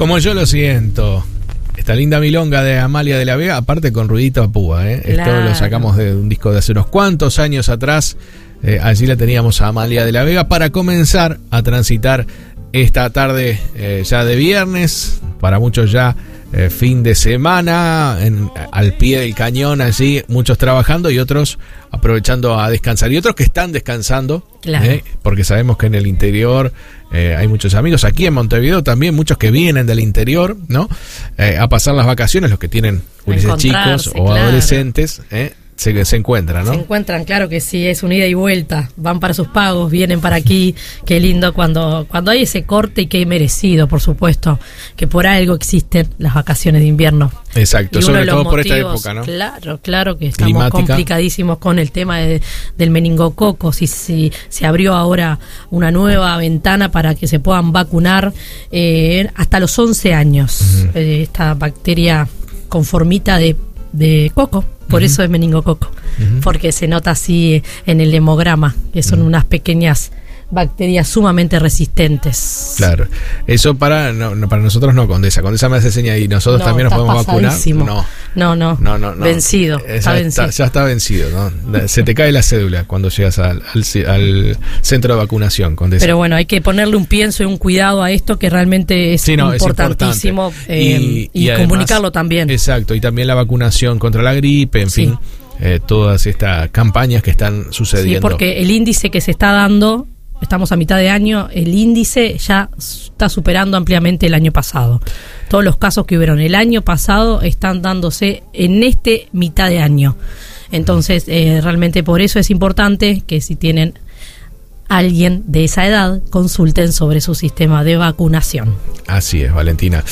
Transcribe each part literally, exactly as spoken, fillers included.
Como yo lo siento. Esta linda milonga de Amalia de la Vega, aparte con ruidito a púa, ¿eh? Claro. Esto lo sacamos de un disco de hace unos cuantos años atrás. Eh, allí la teníamos a Amalia de la Vega para comenzar a transitar esta tarde eh, ya de viernes, para muchos ya eh, fin de semana, en, al pie del cañón allí, muchos trabajando y otros aprovechando a descansar. Y otros que están descansando, claro. eh, porque sabemos que en el interior eh, hay muchos amigos, aquí en Montevideo también, muchos que vienen del interior, ¿no? Eh, a pasar las vacaciones, los que tienen gurises chicos o claro. adolescentes, ¿eh? Se, se encuentran, ¿no? Se encuentran, claro que sí, es un ida y vuelta. Van para sus pagos, vienen para aquí. Qué lindo cuando, cuando hay ese corte y qué merecido, por supuesto, que por algo existen las vacaciones de invierno. Exacto, y sobre todo motivos, por esta época, ¿no? Claro, claro que estamos Climática. complicadísimos con el tema de, del meningococo. Si, si se abrió ahora una nueva ventana para que se puedan vacunar eh, hasta los once años. Uh-huh. Eh, esta bacteria con formita de, de coco. Por uh-huh. eso es meningococo, uh-huh. porque se nota así en el hemograma, que son uh-huh. unas pequeñas bacterias sumamente resistentes. Claro, eso para no, no para nosotros no, Condesa. Condesa me hace seña y nosotros no, también nos podemos vacunar. No. No, no, no, no, no. Vencido. Ya está vencido. Está, ya está vencido, ¿no? Se te cae la cédula cuando llegas al, al, al centro de vacunación, Condesa. Pero bueno, hay que ponerle un pienso y un cuidado a esto que realmente es, sí, no, importantísimo es eh, y, y, y además, comunicarlo también. Exacto, y también la vacunación contra la gripe, en sí. fin, eh, todas estas campañas que están sucediendo. Sí, porque el índice que se está dando, estamos a mitad de año, el índice ya está superando ampliamente el año pasado. Todos los casos que hubieron el año pasado están dándose en este mitad de año. Entonces, eh, realmente por eso es importante que si tienen alguien de esa edad, consulten sobre su sistema de vacunación. Así es, Valentina.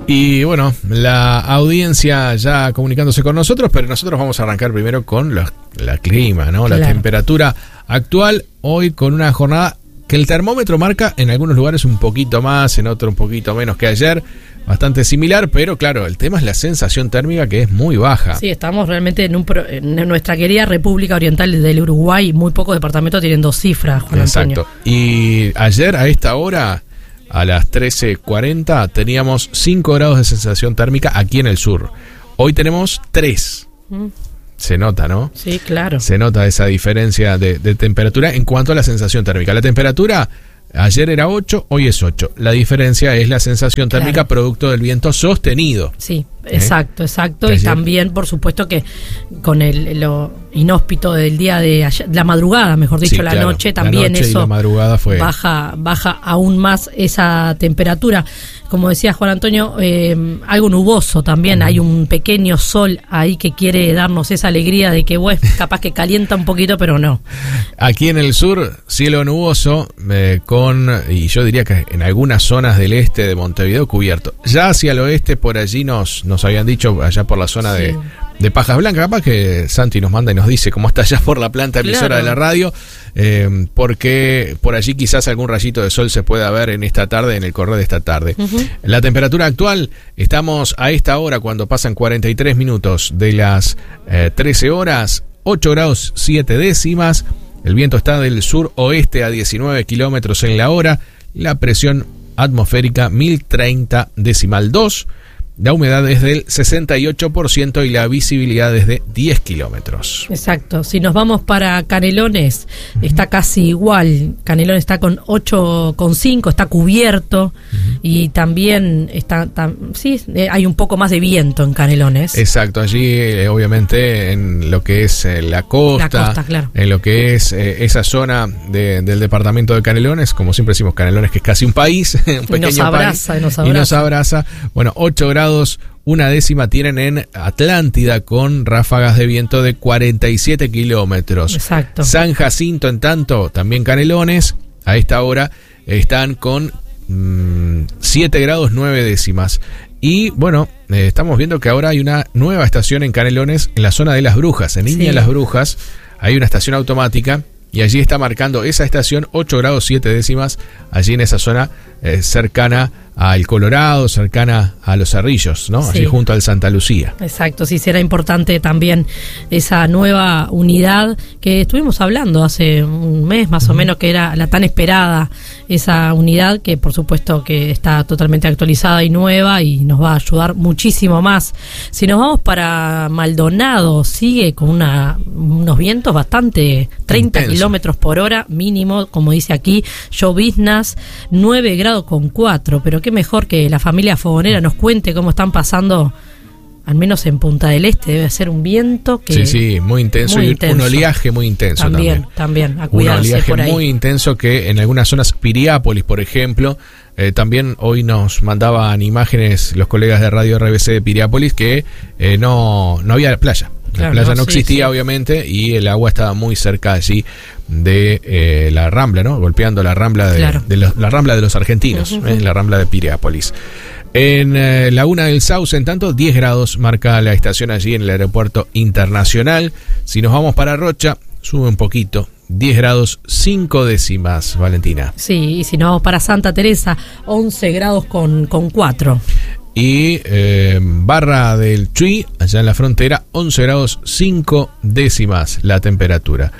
Y bueno, la audiencia ya comunicándose con nosotros, pero nosotros vamos a arrancar primero con los, la clima, ¿no? La claro. temperatura actual, hoy con una jornada que el termómetro marca en algunos lugares un poquito más, en otros un poquito menos que ayer, bastante similar, pero claro, el tema es la sensación térmica, que es muy baja. Sí, estamos realmente en, un pro, en nuestra querida República Oriental del Uruguay, muy pocos departamentos tienen dos cifras, Juan Exacto. Antonio. Y ayer a esta hora, a las trece cuarenta, teníamos cinco grados de sensación térmica aquí en el sur. Hoy tenemos tres. Mm. Se nota, ¿no? Sí, claro. Se nota esa diferencia de, de temperatura en cuanto a la sensación térmica. La temperatura ayer era ocho, hoy es ocho. La diferencia es la sensación térmica claro. producto del viento sostenido. Sí, exacto, ¿Eh? exacto. Ayer. Y también, por supuesto, que con el lo inhóspito del día de ayer, la madrugada, mejor dicho, sí, la claro. noche, también la noche eso y la madrugada fue... baja, baja aún más esa temperatura. Como decía Juan Antonio, eh, algo nuboso también, uh-huh. hay un pequeño sol ahí que quiere darnos esa alegría de que, bueno, capaz que calienta un poquito, pero no. Aquí en el sur, cielo nuboso, eh, con, y yo diría que en algunas zonas del este de Montevideo cubierto. Ya hacia el oeste, por allí nos, nos habían dicho, allá por la zona sí. de, de Pajas Blancas, capaz que Santi nos manda y nos dice cómo está allá por la planta emisora claro. de la radio, eh, porque por allí quizás algún rayito de sol se pueda ver en esta tarde, en el correr de esta tarde. Uh-huh. La temperatura actual, estamos a esta hora, cuando pasan cuarenta y tres minutos de las eh, trece horas, ocho grados siete décimas, el viento está del sur-oeste a diecinueve kilómetros en la hora, la presión atmosférica mil treinta decimal dos, la humedad es del sesenta y ocho por ciento y la visibilidad es de diez kilómetros. Exacto. Si nos vamos para Canelones, uh-huh. está casi igual. Canelones está con ocho coma cinco, está cubierto uh-huh. y también está, tam, sí, eh, hay un poco más de viento en Canelones. Exacto. Allí, eh, obviamente, en lo que es eh, la costa, la costa claro. en lo que es eh, esa zona de, del departamento de Canelones, como siempre decimos, Canelones, que es casi un país, un pequeño y nos abraza, país, y nos abraza. Y nos abraza. Bueno, ocho grados. Una décima tienen en Atlántida con ráfagas de viento de cuarenta y siete kilómetros. Exacto. San Jacinto, en tanto, también Canelones, a esta hora están con mmm, siete grados nueve décimas. Y bueno, eh, estamos viendo que ahora hay una nueva estación en Canelones, en la zona de Las Brujas, en Iña sí. Las Brujas, hay una estación automática. Y allí está marcando esa estación ocho grados siete décimas, allí en esa zona eh, cercana al Colorado, cercana a Los Cerrillos, ¿no? Sí. Allí junto al Santa Lucía. Exacto, sí, será importante también esa nueva unidad que estuvimos hablando hace un mes más uh-huh. o menos, que era la tan esperada esa unidad que por supuesto que está totalmente actualizada y nueva y nos va a ayudar muchísimo más. Si nos vamos para Maldonado, sigue con una, unos vientos bastante treinta kilómetros por hora mínimo, como dice aquí, lloviznas, nueve grados con cuatro, pero qué mejor que la familia fogonera nos cuente cómo están pasando. Al menos en Punta del Este debe ser un viento que... Sí, sí, muy intenso muy y intenso. Un oleaje muy intenso también. También, también, a cuidarse un oleaje por ahí. Muy intenso que en algunas zonas, Piriápolis, por ejemplo, eh, también hoy nos mandaban imágenes los colegas de Radio R B C de Piriápolis que eh, no, no había playa. La claro, playa no, no existía, sí, obviamente, y el agua estaba muy cerca allí de eh, la Rambla, ¿no? Golpeando la Rambla de, claro. de los, la Rambla de los argentinos, uh-huh. ¿eh? La Rambla de Piriápolis. En eh, Laguna del Sauce, en tanto, diez grados marca la estación allí en el aeropuerto internacional. Si nos vamos para Rocha, sube un poquito, diez grados cinco décimas, Valentina. Sí, y si nos vamos para Santa Teresa, once grados con, con cuatro. Y eh, Barra del Chuy, allá en la frontera, once grados cinco décimas la temperatura.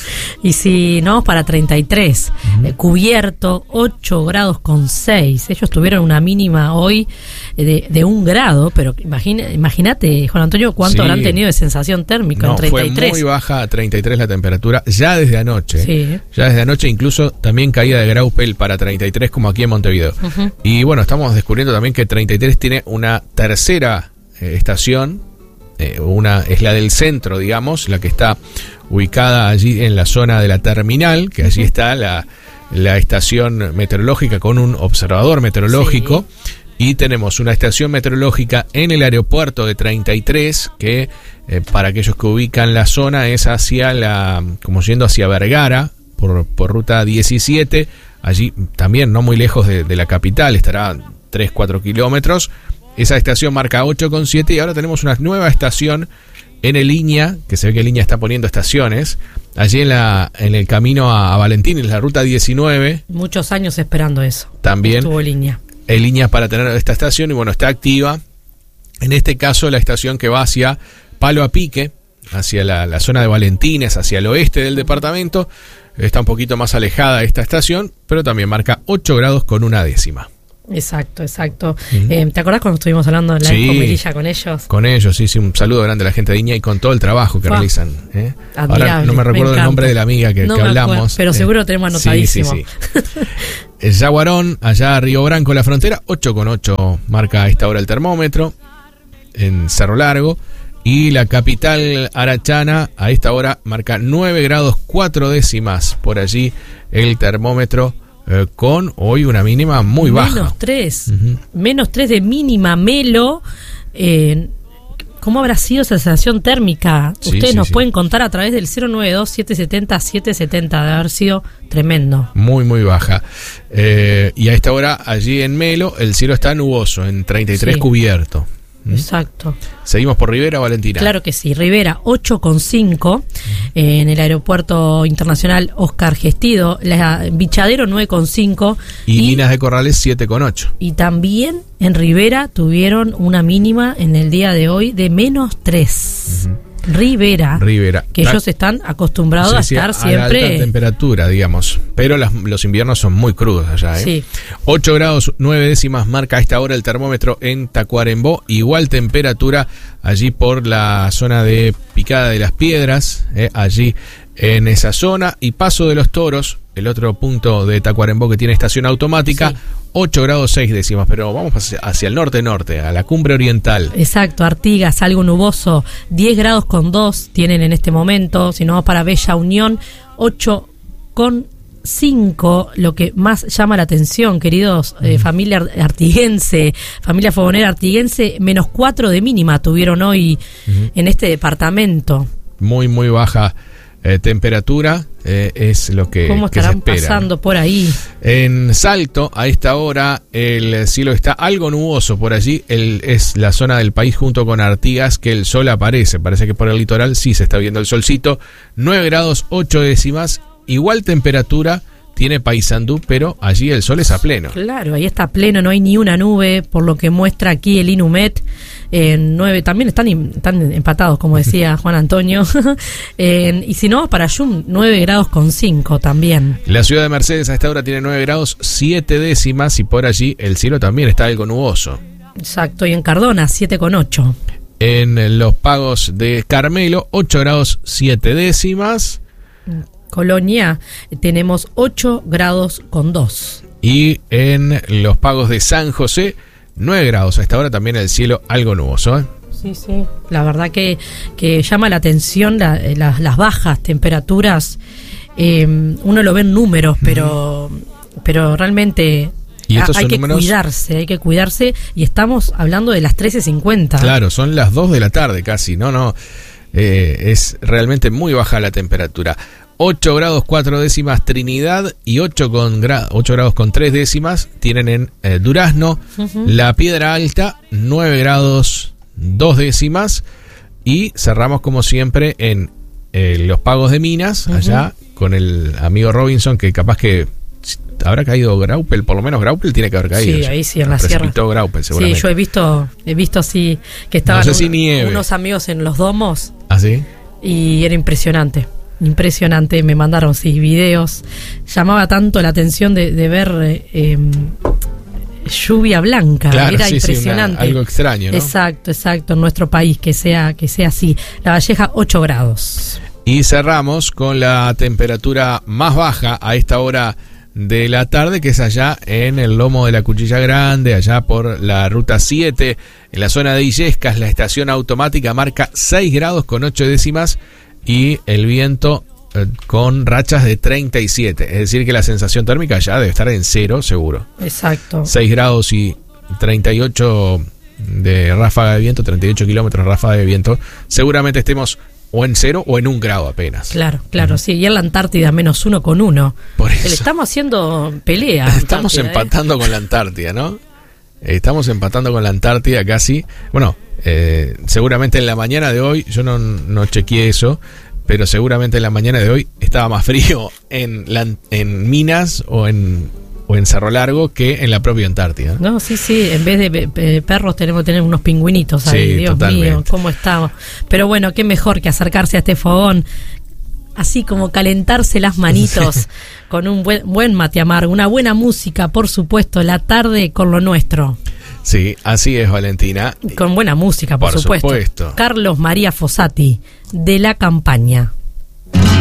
Y si no, vamos para treinta y tres, uh-huh. eh, Cubierto, ocho grados con seis. Ellos tuvieron una mínima hoy de, de un grado, pero imagina, imagínate, Juan Antonio, cuánto sí. habrán tenido de sensación térmica no, en treinta y tres. Fue muy baja, treinta y tres la temperatura, ya desde anoche. Sí. Ya desde anoche, incluso también caída de Graupel para treinta y tres, como aquí en Montevideo. Uh-huh. Y bueno, estamos descubriendo también que treinta y tres tiene una tercera eh, estación. Eh, una es la del centro, digamos, la que está ubicada allí en la zona de la terminal, que allí está la, la estación meteorológica con un observador meteorológico, sí. Y tenemos una estación meteorológica en el aeropuerto de treinta y tres, que eh, para aquellos que ubican la zona es hacia la, como yendo hacia Vergara, por, por ruta diecisiete, allí también no muy lejos de, de la capital, estará tres a cuatro kilómetros. Esa estación marca ocho coma siete y ahora tenemos una nueva estación en el Línea, que se ve que Línea está poniendo estaciones, allí en la en el camino a, a Valentín, en la ruta diecinueve. Muchos años esperando eso. También estuvo Línea. El Línea para tener esta estación y bueno, está activa. En este caso la estación que va hacia Palo a Pique, hacia la, la zona de Valentines, hacia el oeste del departamento. Está un poquito más alejada esta estación, pero también marca ocho grados con una décima. Exacto, exacto. Uh-huh. Eh, ¿Te acordás cuando estuvimos hablando en la sí, escomerilla con ellos? Con ellos, sí, sí. Un saludo grande a la gente de Iña y con todo el trabajo que Fua. realizan. ¿eh? Ahora no me recuerdo me el nombre de la amiga que, no que hablamos. Acuerdo, pero eh, seguro lo tenemos anotadísimo. Sí, sí, sí. El Yaguarón, allá Río Branco, la frontera, ocho coma ocho marca a esta hora el termómetro en Cerro Largo. Y la capital arachana a esta hora marca nueve grados cuatro décimas por allí el termómetro. Eh, con hoy una mínima muy baja. Menos tres. Uh-huh. Menos tres de mínima, Melo. Eh, ¿Cómo habrá sido esa sensación térmica? Sí, Ustedes sí, nos sí. pueden contar a través del cero noventa y dos, siete setenta, setecientos setenta. De haber sido tremendo. Muy, muy baja. Eh, y a esta hora, allí en Melo, el cielo está nuboso, en treinta y tres sí. cubierto. ¿Mm? Exacto. ¿Seguimos por Rivera, Valentina? Claro que sí, Rivera ocho coma cinco, eh, en el aeropuerto internacional Oscar Gestido, la Bichadero nueve coma cinco y, y Minas de Corrales siete coma ocho. Y también en Rivera tuvieron una mínima en el día de hoy de menos tres. Uh-huh. Rivera, Rivera, que ellos están acostumbrados sí, sí, a estar a siempre la alta temperatura, digamos, pero las, los inviernos son muy crudos allá, ¿eh? Sí. ocho grados nueve décimas marca a esta hora el termómetro en Tacuarembó, igual temperatura allí por la zona de Picada de las Piedras, ¿eh? Allí en esa zona, y Paso de los Toros, el otro punto de Tacuarembó que tiene estación automática, sí. ocho grados seis décimas, pero vamos hacia, hacia el norte-norte, a la cumbre oriental. Exacto, Artigas, algo nuboso, diez grados con dos tienen en este momento. Si no vamos para Bella Unión, ocho con cinco, lo que más llama la atención, queridos, eh, familia artiguense, familia fogonera artiguense, menos cuatro de mínima tuvieron hoy uh-huh. en este departamento. Muy, muy baja Eh, temperatura eh, es lo que, ¿Cómo que estarán se espera. pasando por ahí? En Salto, a esta hora, el cielo está algo nuboso por allí. El, es la zona del país junto con Artigas que el sol aparece. Parece que por el litoral sí se está viendo el solcito. nueve grados ocho décimas. Igual temperatura tiene Paysandú, pero allí el sol es a pleno. Claro, ahí está a pleno, no hay ni una nube, por lo que muestra aquí el Inumet. Eh, nueve, también están, están empatados, como decía Juan Antonio. eh, y si no, para Yum, nueve grados con cinco también. La ciudad de Mercedes a esta hora tiene nueve grados siete décimas y por allí el cielo también está algo nuboso. Exacto, y en Cardona, siete con ocho. En los Pagos de Carmelo, ocho grados siete décimas. Colonia, tenemos ocho grados con dos. Y en los Pagos de San José, nueve grados. A esta hora también el cielo algo nuboso, ¿eh? Sí, sí. La verdad que, que llama la atención la, la, las bajas temperaturas. Eh, uno lo ve en números, pero, mm. pero realmente ¿Y estos hay son que números? cuidarse, hay que cuidarse. Y estamos hablando de las trece cincuenta. Claro, son las dos de la tarde casi. No, no. Eh, es realmente muy baja la temperatura. ocho grados cuatro décimas Trinidad y ocho, con gra- ocho grados con tres décimas tienen en eh, Durazno. Uh-huh. La Piedra Alta, nueve grados dos décimas. Y cerramos como siempre en eh, los Pagos de Minas, uh-huh. allá con el amigo Robinson, que capaz que habrá caído Graupel, por lo menos Graupel tiene que haber caído. Sí, ahí sí, en la sierra. Graupel, seguramente. Sí, yo he visto, he visto así que estaban no sé si un, nieve. unos amigos en los domos. ¿Ah, sí? Y era impresionante. Impresionante, me mandaron sí videos. Llamaba tanto la atención de, de ver eh, lluvia blanca. Claro, era sí, impresionante. Sí, una, algo extraño, ¿no? Exacto, exacto. En nuestro país que sea, que sea así. La Valleja, ocho grados. Y cerramos con la temperatura más baja a esta hora de la tarde, que es allá en el lomo de la Cuchilla Grande, allá por la ruta siete, en la zona de Illescas. La estación automática marca seis grados con ocho décimas y el viento eh, con rachas de treinta y siete, es decir que la sensación térmica ya debe estar en cero seguro. Exacto. seis grados y treinta y ocho de ráfaga de viento, treinta y ocho kilómetros ráfaga de viento, seguramente estemos o en cero o en un grado apenas. Claro, claro, uh-huh. sí. Y en la Antártida, menos uno con uno. Por eso. Le estamos haciendo pelea. Estamos empatando ¿eh? con la Antártida, ¿no? Estamos empatando con la Antártida casi. Bueno, eh, seguramente en la mañana de hoy, yo no, no chequeé eso, pero seguramente en la mañana de hoy estaba más frío en, la, en Minas o en... o en Cerro Largo que en la propia Antártida. No, sí, sí, en vez de pe- perros tenemos que tener unos pingüinitos ahí, sí, Dios totalmente. mío, cómo estamos. Pero bueno, qué mejor que acercarse a este fogón, así como calentarse las manitos con un buen, buen mate amargo, una buena música, por supuesto, la tarde con lo nuestro. Sí, así es, Valentina. Con buena música, por, por supuesto. supuesto. Carlos María Fossati, de La Campaña.